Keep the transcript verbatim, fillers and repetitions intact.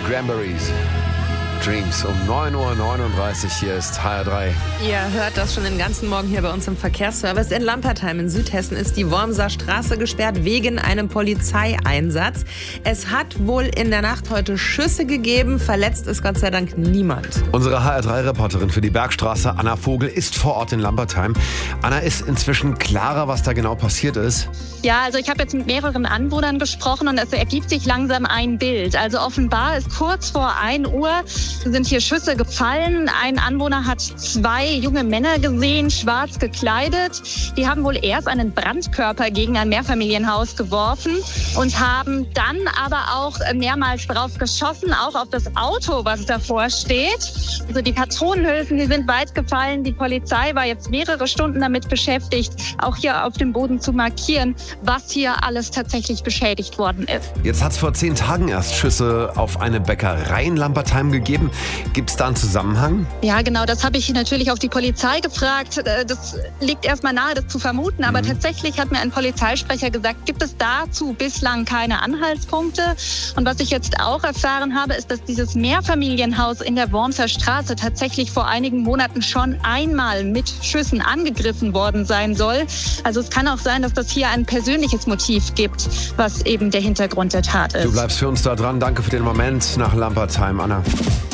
Cranberries. Dreams um neun Uhr neununddreißig. Hier ist H R drei. Ihr hört das schon den ganzen Morgen hier bei uns im Verkehrsservice. In Lampertheim in Südhessen ist die Wormser Straße gesperrt wegen einem Polizeieinsatz. Es hat wohl in der Nacht heute Schüsse gegeben. Verletzt ist Gott sei Dank niemand. Unsere H R drei Reporterin für die Bergstraße, Anna Vogel, ist vor Ort in Lampertheim. Anna, ist inzwischen klarer, was da genau passiert ist? Ja, also ich habe jetzt mit mehreren Anwohnern gesprochen und es ergibt sich langsam ein Bild. Also offenbar ist kurz vor ein Uhr sind hier Schüsse gefallen. Ein Anwohner hat zwei junge Männer gesehen, schwarz gekleidet. Die haben wohl erst einen Brandkörper gegen ein Mehrfamilienhaus geworfen und haben dann aber auch mehrmals drauf geschossen, auch auf das Auto, was davor steht. Also die Patronenhülsen, die sind weit gefallen. Die Polizei war jetzt mehrere Stunden damit beschäftigt, auch hier auf dem Boden zu markieren, was hier alles tatsächlich beschädigt worden ist. Jetzt hat es vor zehn Tagen erst Schüsse auf eine Bäckerei in Lampertheim gegeben. Gibt es da einen Zusammenhang? Ja, genau, das habe ich natürlich auf die Polizei gefragt. Das liegt erstmal nahe, das zu vermuten. Aber mhm. tatsächlich hat mir ein Polizeisprecher gesagt, gibt es dazu bislang keine Anhaltspunkte. Und was ich jetzt auch erfahren habe, ist, dass dieses Mehrfamilienhaus in der Wormser Straße tatsächlich vor einigen Monaten schon einmal mit Schüssen angegriffen worden sein soll. Also es kann auch sein, dass das hier ein persönliches Motiv gibt, was eben der Hintergrund der Tat ist. Du bleibst für uns da dran. Danke für den Moment nach Lampertheim, Anna.